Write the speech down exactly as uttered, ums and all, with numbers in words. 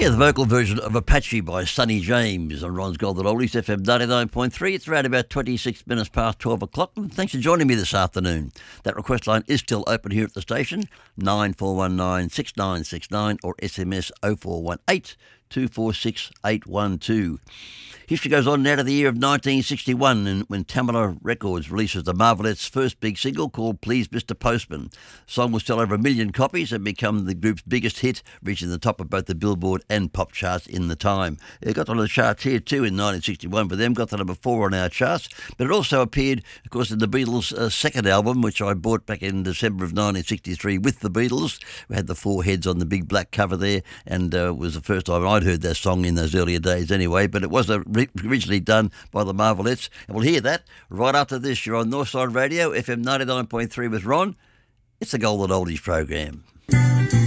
Yeah, the vocal version of Apache by Sonny James on Ron's Golden Oldies, F M ninety-nine point three. It's around about twenty-six minutes past twelve o'clock, and thanks for joining me this afternoon. That request line is still open here at the station, nine four one nine, six nine six nine or S M S oh four one eight, two four six, eight one two. History goes on now to the year of nineteen sixty-one, and when Tamala Records releases the Marvelettes' first big single called Please Mister Postman. The song will sell over a million copies and become the group's biggest hit, reaching the top of both the Billboard and pop charts in the time. It got on the charts here too in nineteen sixty-one for them, got to number four on our charts, but it also appeared, of course, in the Beatles' uh, second album, which I bought back in December of nineteen sixty-three with the Beatles. We had the four heads on the big black cover there, and uh, it was the first time I'd heard that song in those earlier days anyway, but it was a originally done by the Marvelettes, and we'll hear that right after this. You're on Northside Radio, F M ninety-nine point three with Ron. It's the Golden Oldies program.